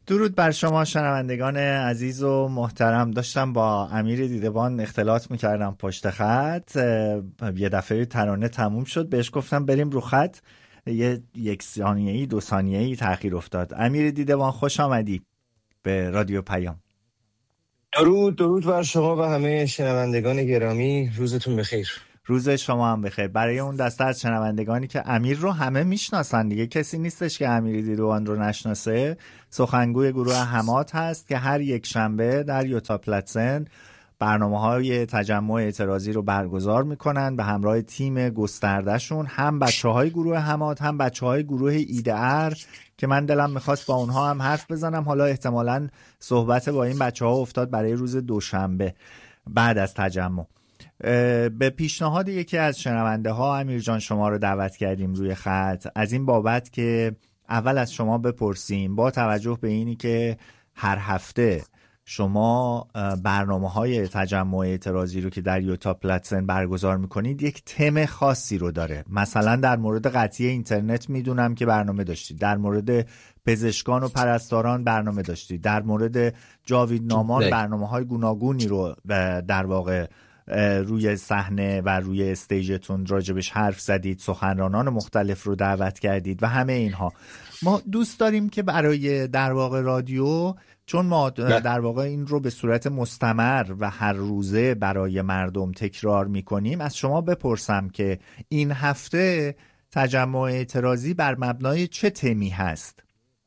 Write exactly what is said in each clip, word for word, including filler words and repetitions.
درود بر شما شنوندگان عزیز و محترم. داشتم با امیر دیدبان اختلاط میکردم پشت خط، یه دفعه ترانه تموم شد، بهش گفتم بریم رو خط، یه یک ثانیه‌ای دو ثانیه‌ای تأخیر افتاد. امیر دیدبان خوش آمدی به رادیو پیام. درود درود بر شما و همه شنوندگان گرامی، روزتون بخیر. روز شما هم بخیر. برای اون دسته از شنوندگانی که امیر رو همه میشناسن دیگه، کسی نیستش که امیر دیدبان رو نشناسه، سخنگوی گروه حمات هست که هر یک شنبه در یوتا پلاتسن برنامه‌های تجمع اعتراضی رو برگزار میکنن به همراه تیم گستردهشون، هم بچه‌های گروه حمات هم بچه‌های گروه ایده ار که من دلم میخواست با اونها هم حرف بزنم. حالا احتمالاً صحبت با این بچه‌ها افتاد برای روز دوشنبه بعد از تجمع. به پیشنهاد یکی از شنونده ها امیر جان شما رو دعوت کردیم روی خط، از این بابت که اول از شما بپرسیم با توجه به اینی که هر هفته شما برنامه های تجمع اعتراضی رو که در یوتا پلاتسن برگزار میکنید یک تم خاصی رو داره. مثلا در مورد قطعی اینترنت میدونم که برنامه داشتید، در مورد پزشکان و پرستاران برنامه داشتید، در مورد جاویدنامان برنامه های گوناگونی رو در واقع روی صحنه و روی استیجتون راجبش حرف زدید، سخنرانان مختلف رو دعوت کردید و همه اینها. ما دوست داریم که برای در واقع رادیو، چون ما در واقع این رو به صورت مستمر و هر روزه برای مردم تکرار میکنیم، از شما بپرسم که این هفته تجمع اعتراضی بر مبنای چه تمی هست؟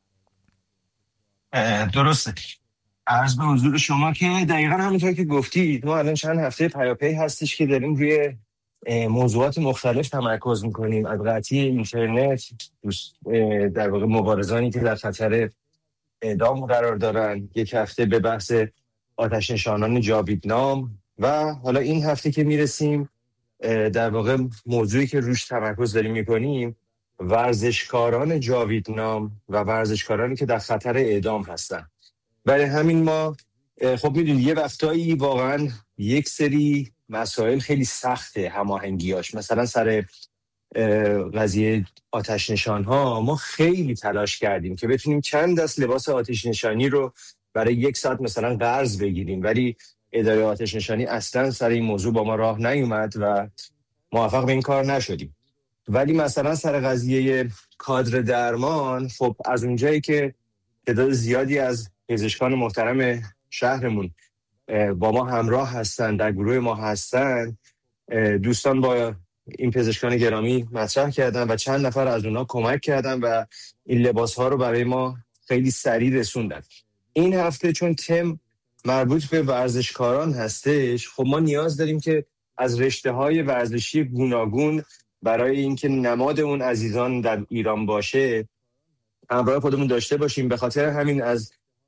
درسته. عرض به حضور شما که دقیقا همونطور که گفتید ما الان چند هفته پیاپی هستش که داریم روی موضوعات مختلف تمرکز میکنیم، از قطعی اینترنت، در واقع مبارزانی که در خطر اعدام قرار دارن، یک هفته به بحث آتش نشانان جاویدنام و حالا این هفته که میرسیم در واقع موضوعی که روش تمرکز داریم میکنیم ورزشکاران جاویدنام و ورزشکارانی که در خطر اعدام هستن. برای همین ما خب میدونید یه وقتایی واقعا یک سری مسائل خیلی سخته هماهنگیاش، مثلا سر قضیه آتش نشان ها ما خیلی تلاش کردیم که بتونیم چند دست لباس آتش نشانی رو برای یک ساعت مثلا قرض بگیریم، ولی اداره آتش نشانی اصلا سر این موضوع با ما راه نیومد و موفق به این کار نشدیم. ولی مثلا سر قضیه کادر درمان، خب از اونجایی که تعداد زیادی از پزشکان محترم شهرمون با ما همراه هستن، در گروه ما هستن، دوستان با این پزشکان گرامی مطرح کردن و چند نفر از اونها کمک کردن و این لباس ها رو برای ما خیلی سریع رسوندن. این هفته چون تم مربوط به ورزشکاران هستش، خب ما نیاز داریم که از رشته های ورزشی گوناگون برای اینکه نماد اون عزیزان در ایران باشه همراه خودمون داشته باشیم. به خاطر همین از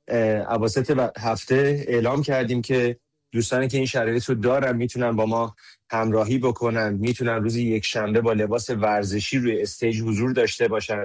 اواسط هفته اعلام کردیم که دوستانی که این شرایط رو دارن میتونن با ما همراهی بکنن، میتونن روز یک شنبه با لباس ورزشی روی استیج حضور داشته باشن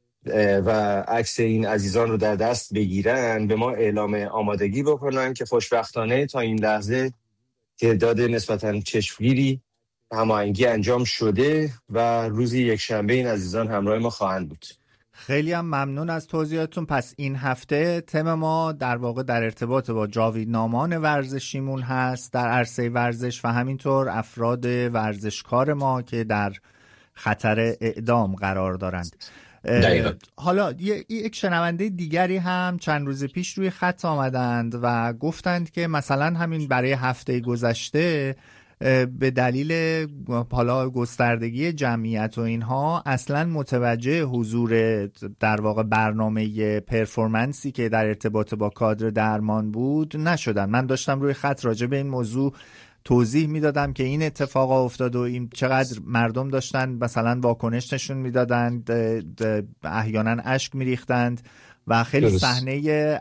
و عکس این عزیزان رو در دست بگیرن، به ما اعلام آمادگی بکنن که خوشبختانه تا این لحظه تعداد نسبتاً چشمگیری هماهنگی انجام شده و روز یک شنبه این عزیزان همراه ما خواهند بود. خیلی هم ممنون از توضیحاتون. پس این هفته تم ما در واقع در ارتباط با جاویدنامان ورزشیمون هست در عرصه ورزش و همینطور افراد ورزشکار ما که در خطر اعدام قرار دارند. دقیقا. حالا یک شنونده دیگری هم چند روز پیش روی خط آمدند و گفتند که مثلا همین برای هفته گذشته به دلیل حالا گستردگی جمعیت و اینها اصلا متوجه حضور در واقع برنامه پرفورمنسی که در ارتباط با کادر درمان بود نشدن. من داشتم روی خط راجع به این موضوع توضیح میدادم که این اتفاق افتاد و این چقدر مردم داشتن مثلا واکنش نشون میدادند، احیانا اشک میریختند و خیلی صحنه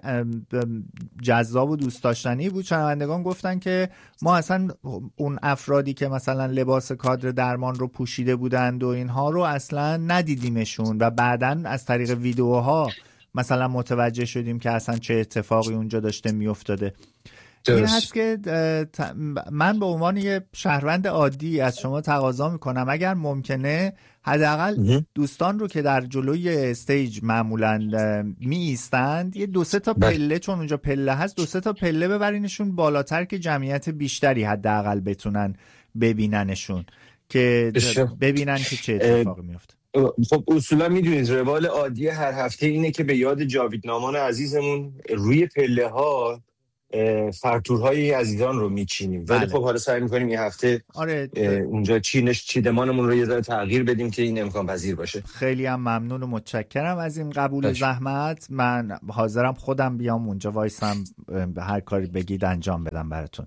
جذاب و دوست داشتنی بود. شنوندگان گفتن که ما اصلا اون افرادی که مثلا لباس کادر درمان رو پوشیده بودند و اینها رو اصلا ندیدیمشون و بعداً از طریق ویدیوها مثلا متوجه شدیم که اصلا چه اتفاقی اونجا داشته میافتاده. این هست که من به عنوان یه شهروند عادی از شما تقاضا میکنم اگر ممکنه حداقل دوستان رو که در جلوی استیج معمولا می ایستند یه دو سه تا پله، چون اونجا پله هست، دو سه تا پله ببرینشون بالاتر که جمعیت بیشتری حداقل بتونن ببیننشون، که ببینن که چه اتفاقی میفته. خب اصولا میدونید روال عادی هر هفته اینه که به یاد جاویدنامان عزیزمون روی پله ها فرتورهای عزیزان رو میچینیم، ولی خب حالا سعی میکنیم این هفته آره اونجا چینش چیدمانمون رو یه ذره تغییر بدیم که این امکان پذیر باشه. خیلی هم ممنون و متشکرم از این قبول باشه. زحمت. من حاضرم خودم بیام اونجا وایسم، هر کاری بگید انجام بدم براتون.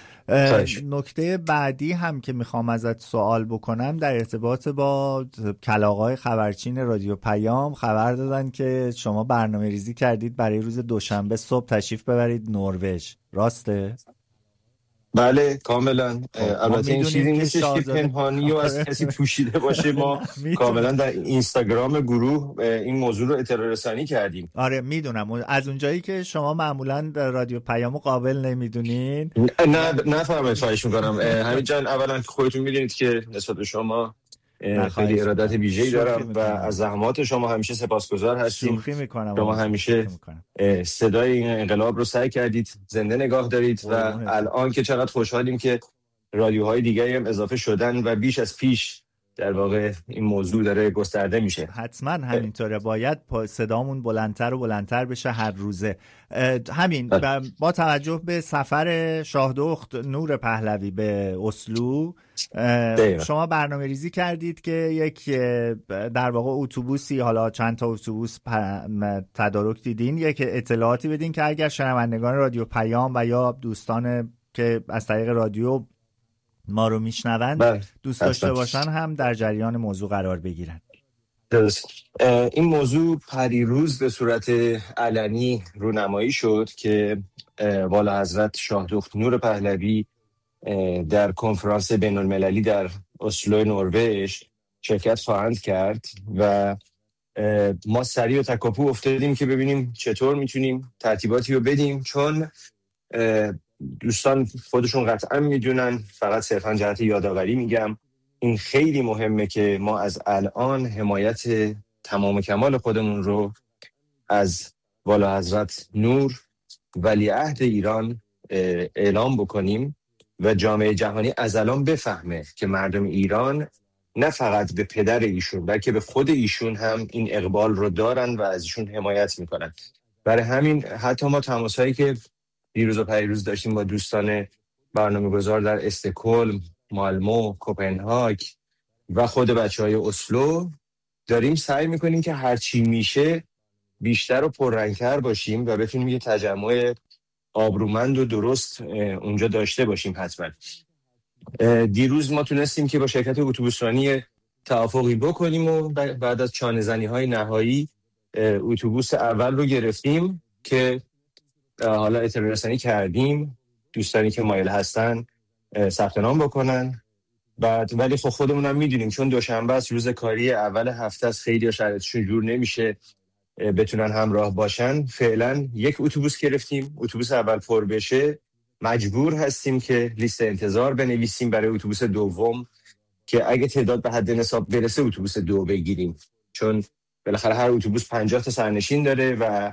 نکته بعدی هم که میخوام ازت سوال بکنم در ارتباط با کلاغای خبرچین رادیو پیام، خبر دادن که شما برنامه ریزی کردید برای روز دوشنبه صبح تشریف ببرید نروژ، راسته؟ بله کاملا. البته این چیزی نیستش که پنهانی و از کسی پوشیده باشه. ما کاملا در اینستاگرام گروه این موضوع رو اطلاع رسانی کردیم. آره میدونم. از اونجایی که شما معمولا رادیو پیامو قابل نمیدونین، نه نه فرمایید، خواهش میکنم. همین جان، اولا خودتون میدونید که نسبت به شما خیلی ارادت ویژه‌ای دارم و از زحمات شما همیشه سپاسگزار هستیم. شوخی میکنم. شما همیشه صدای این انقلاب رو سعی کردید زنده نگاه دارید و الان که چقدر خوشحالیم که رادیوهای دیگری هم اضافه شدن و بیش از پیش در واقع این موضوع داره گسترده میشه. حتما همینطوره، باید صدامون بلندتر و بلندتر بشه هر روزه. همین با توجه به سفر شاهدخت نور پهلوی به اسلو، شما برنامه ریزی کردید که یک در واقع اتوبوسی، حالا چند تا اتوبوس تدارک دیدین، یک اطلاعاتی بدین که اگر شنوندگان رادیو پیام و یا دوستان که از طریق رادیو ما رو میشنوند دوست داشته باشن هم در جریان موضوع قرار بگیرن. درست. این موضوع پریروز به صورت علنی رونمایی شد که والا حضرت شاهدخت نور پهلوی در کنفرانس بین المللی در اسلو نروژ شرکت خواهند کرد و ما سریع و تکاپو افتادیم که ببینیم چطور میتونیم ترتیباتی رو بدیم، چون دوستان خودشون قطعا میدونن، فقط صرفا جهت یادآوری میگم، این خیلی مهمه که ما از الان حمایت تمام کمال خودمون رو از والا حضرت نور ولیعهد ایران اعلام بکنیم و جامعه جهانی از الان بفهمه که مردم ایران نه فقط به پدر ایشون بلکه به خود ایشون هم این اقبال رو دارن و از ایشون حمایت میکنن. برای همین حتی ما تماسایی که دیروز و پریروز داشتیم با دوستان برنامه‌گذار در استکهلم، مالمو، کوپنهاگ و خود بچهای اسلو، داریم سعی میکنیم که هرچی میشه بیشتر و پررنگتر باشیم و بتونیم یه تجمع آبرومند و درست اونجا داشته باشیم. حتما دیروز ما تونستیم که با شرکت اتوبوسرانی توافقی بکنیم و بعد از چانه زنی های نهایی اتوبوس اول رو گرفتیم که حالا اطلاع رسانی کردیم دوستانی که مایل هستن ثبت نام بکنن. بعد ولی خب خودمون هم میدونیم چون دوشنبه است، روز کاری اول هفته است، خیلی شرایطشون جور نمیشه بتونن همراه باشن. فعلا یک اتوبوس گرفتیم، اتوبوس اول پر بشه مجبور هستیم که لیست انتظار بنویسیم برای اتوبوس دوم که اگه تعداد به حد نصاب برسه اتوبوس دو بگیریم، چون بالاخره هر اتوبوس پنجاه تا سرنشین داره و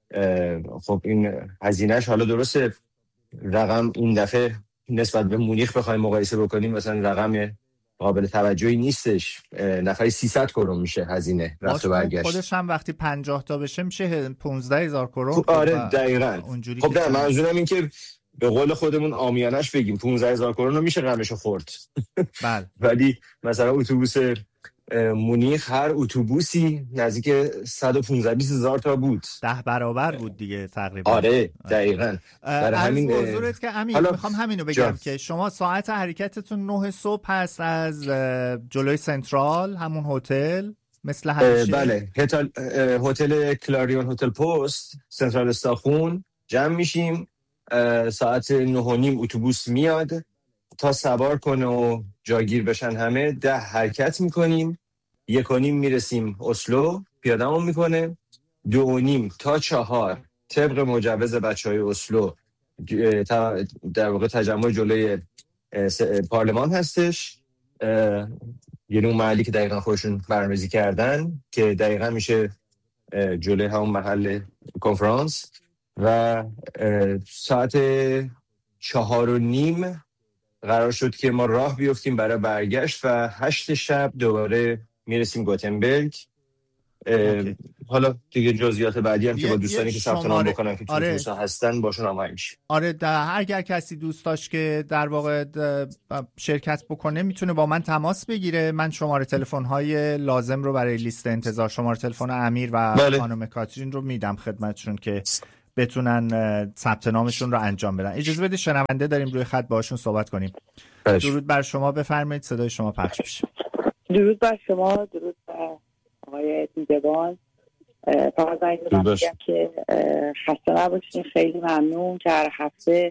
خب این هزینه‌اش، حالا درسته رقم این دفعه نسبت به مونیخ بخوایم مقایسه بکنیم مثلا رقم قابل توجهی نیستش، نفری سیصد کرون میشه هزینه رفت و برگشت. خودش هم وقتی پنجاه تا بشه میشه پانزده هزار کرون. خب آره دقیقاً. خب نه منظورم این که به قول خودمون عامیانش بگیم پانزده هزار کرون رو میشه غمشو خورد. بله. ولی مثلا اتوبوس مونیخ هر اتوبوسی نزدیک صد و پانزده بیست هزار تا بود، ده برابر بود دیگه تقریبا. آره دقیقاً. برای همین حضورت که امین حالا... میخوام همینو بگم جا. که شما ساعت حرکتتون نه صبح هست از جلوی سنترال همون هتل مثل همیشه؟ بله، هتل هتل کلاریون هتل پست سنترال استاخون جمع میشیم. ساعت نه و نیم اتوبوس میاد تا سوار کنه و جاگیر بشن همه. ده حرکت میکنیم، یک و نیم میرسیم اسلو، پیادهمون میکنه. دو و نیم تا چهار طبق مجوز بچه های اسلو در واقع تجمع جلوی پارلمان هستش. یعنی اون محلی که دقیقا خودشون برنامه‌ریزی کردن که دقیقا میشه جلوی همون محل کنفرانس و ساعت چهار و نیم قرار شد که ما راه بیفتیم برای برگشت و هشت شب دوباره میرسیم گوتنبرگ. حالا دیگه جزئیات بعدی هم که با دوستانی که ثبت نام بکنن که آره. توی هستن باشون آماده میشه. آره اگر کسی دوست داشت که در واقع شرکت بکنه میتونه با من تماس بگیره. من شماره تلفن های لازم رو برای لیست انتظار، شماره تلفن امیر و بله. خانم کاترین رو میدم خدمتشون که بتونن ثبت نامشون رو انجام بدن. اجازه بده شنونده داریم روی خط باشون صحبت کنیم. بش. درود بر شما، بفرمایید صدای شما پخش بشه. درود بر شما، درود بر آقای دیدبان. فقط زنگ زدم بگم که خسته نباشین، خیلی ممنون که هر هفته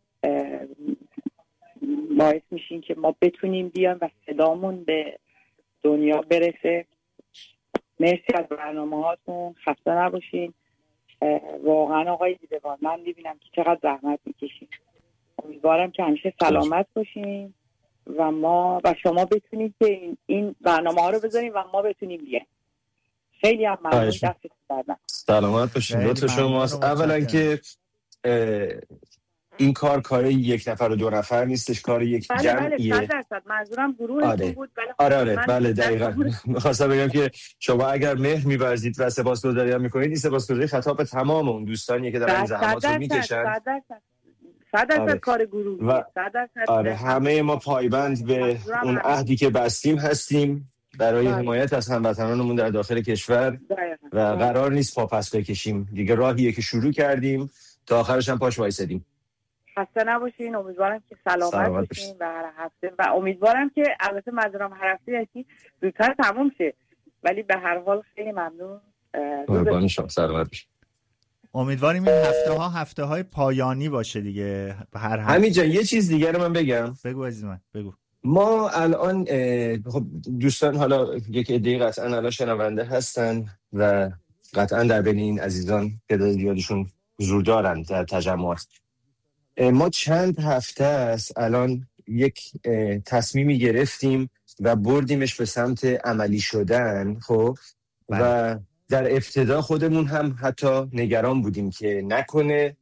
باعث میشین که ما بتونیم بیایم و صدامون به دنیا برسه. مرسی از برنامه هاتون، خسته نباشین. واقعا آقای دیدبان من میبینم که چقدر زحمت میکشین. امیدوارم که همیشه سلامت باشین و ما و شما بتونید که این, این برنامه ها رو بذاریم و ما بتونیم بیایم. خیلی هم ممنون، دستتون درد نکنه. سلامت باشین. لطف شماست. اولا که این کار کار یک نفر و دو نفر نیستش، کار یک بله جمعیه. بله صد درصد منظورم گروهتون آره. بود. بله آره آره بله دقیقاً. می‌خواستم بگم که شما اگر مهر می‌ورزید و سپاسگزاری هم می‌کنید، این سپاسگزاری خطاب تمام اون دوستانی که دارن زحمات رو می‌کشن. صد درصد صد درصد کار گروهی. و صد درصد آره همه ما پایبند به اون عهدی که بستیم هستیم برای بله. حمایت از هموطنانمون در داخل کشور دقیقا. و قرار نیست پا پس بکشیم دیگه. راهیه که شروع کردیم تا آخرش هم پاش وایسادیم. خسته نباشین، امیدوارم که سلامت باشین و هر هفته و امیدوارم که البته منظورم هر هفته یکی زودتر تموم شه، ولی به هر حال خیلی ممنون. قربان شما، سلامت باشین. امیدواریم این هفته ها هفته های پایانی باشه دیگه. هر هفته همین جان یه چیز دیگه رو من بگم. بگو عزیز من بگو. ما الان خب دوستان حالا یک عده قطعا الان شنونده هستن و قطعا در بین این عزیزان تعداد زیادشون حضور دارن در تجمعات. ما چند هفته است الان یک تصمیمی گرفتیم و بردیمش به سمت عملی شدن. خب و در ابتدا خودمون هم حتی نگران بودیم که نکنه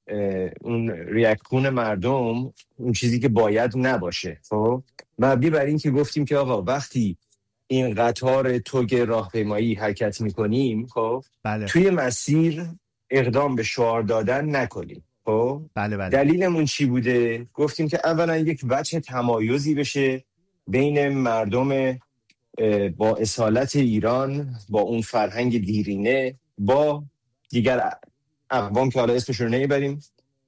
اون ریاکشن مردم اون چیزی که باید نباشه. خب مبنی بر این که گفتیم که آقا وقتی این قطار توگ راهپیمایی حرکت میکنیم خب بله. توی مسیر اقدام به شعار دادن نکنیم. خب بله بله. دلیلمون چی بوده؟ گفتیم که اولا یک وجه تمایزی بشه بین مردم با اصالت ایران، با اون فرهنگ دیرینه، با دیگر اقوام که حالا اسمشون رو نمیبریم،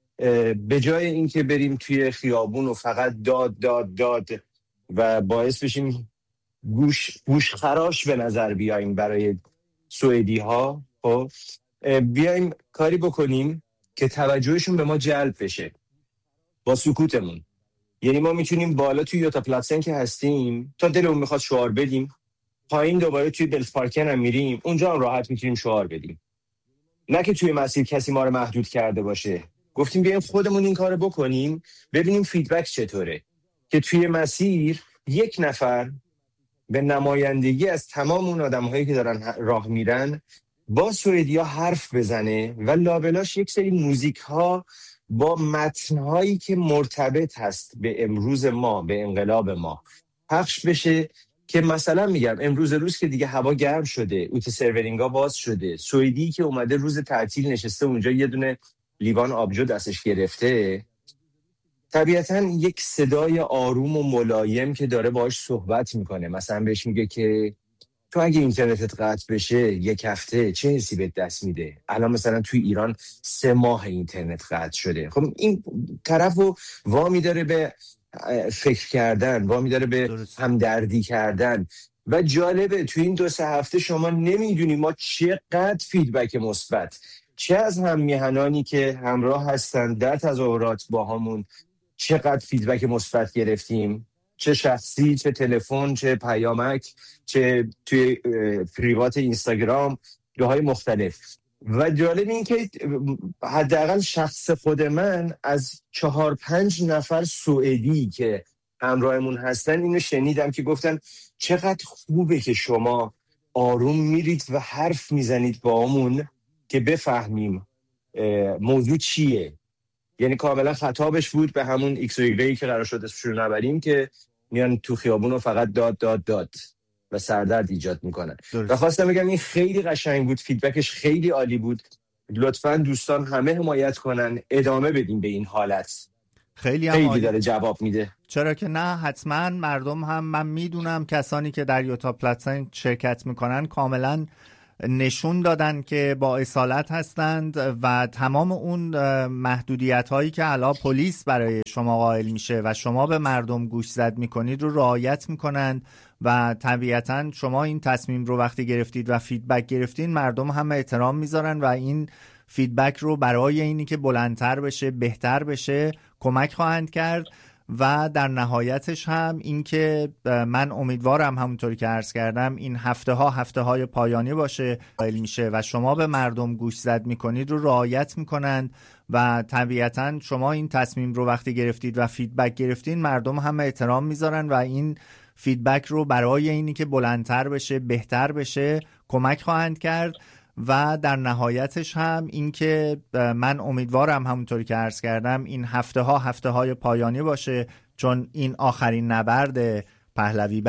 به جای اینکه بریم توی خیابون و فقط داد داد داد و باعث بشیم گوش گوش خراش به نظر بیاییم برای سوئدی ها. خب بیایم کاری بکنیم که توجهشون به ما جلب بشه با سکوتمون. یعنی ما میتونیم بالا توی یوتا پلاتسن که هستیم تا دلمون میخواد شعار بدیم، پایین دوباره توی بلت پارکن هم میریم، اونجا هم راحت میتونیم شعار بدیم، نه که توی مسیر کسی ما رو محدود کرده باشه. گفتیم بیایم خودمون این کارو بکنیم، ببینیم فیدبک چطوره که توی مسیر یک نفر به نمایندگی از تمام اون آدم‌هایی که دارن راه میرن با سوئدیا حرف بزنه و لابلاش یک سری موزیک ها با متن‌هایی که مرتبط هست به امروز ما، به انقلاب ما پخش بشه. که مثلا میگم امروز روز که دیگه هوا گرم شده، اوت سرورینگا باز شده، سوئدی که اومده روز تعطیل نشسته اونجا یه دونه لیوان آبجو دستش گرفته، طبیعتاً یک صدای آروم و ملایم که داره باهاش صحبت میکنه، مثلا بهش میگه که تو اگه اینترنتت قطع بشه یک هفته چه حسی بهت دست میده؟ الان مثلا توی ایران سه ماه اینترنت قطع شده. خب این طرفو وامی داره به فکر کردن، وامی داره به درست. همدردی کردن. و جالبه توی این دو سه هفته شما نمیدونی ما چقدر فیدبک مثبت، چه از هم میهنانی که همراه هستن در تظاهرات با همون، چقدر فیدبک مثبت گرفتیم، چه شخصی، چه تلفن، چه پیامک، چه توی پریوات اینستاگرام، جاهای مختلف. و جالب این که حداقل شخص خود من از چهار پنج نفر سوئدی که همراهمون هستن اینو شنیدم که گفتن چقدر خوبه که شما آروم میرید و حرف میزنید با همون که بفهمیم موضوع چیه. یعنی کاملا خطابش بود به همون ایکس و ایگرهی که قرار شد اسمشون رو نبریم، که میان تو خیابون و فقط داد داد داد و سردرد ایجاد میکنن. و خواستم بگم این خیلی قشنگ بود، فیدبکش خیلی عالی بود. لطفاً دوستان همه حمایت کنن، ادامه بدیم به این حالت. خیلی, خیلی داره جواب میده. چرا که نه، حتما مردم هم، من میدونم کسانی که در یوتا پلاتین شرکت میکنن کاملا نشون دادن که با اصالت هستند و تمام اون محدودیت هایی که الان پلیس برای شما قائل میشه و شما به مردم گوش زد میکنید رو رعایت میکنند و طبیعتا شما این تصمیم رو وقتی گرفتید و فیدبک گرفتین، مردم هم احترام میذارن و این فیدبک رو برای اینی که بلندتر بشه، بهتر بشه کمک خواهند کرد. و در نهایتش هم این که من امیدوارم همونطوری که عرض کردم این هفته ها هفته های پایانی باشه قائل میشه و شما به مردم گوش زد میکنید رو رعایت میکنند و طبیعتا شما این تصمیم رو وقتی گرفتید و فیدبک گرفتین، مردم هم احترام میذارن و این فیدبک رو برای اینی که بلندتر بشه، بهتر بشه کمک خواهند کرد. و در نهایتش هم این که من امیدوارم همونطوری که عرض کردم این هفته ها هفته های پایانی باشه، چون این آخرین نبرد پهلوی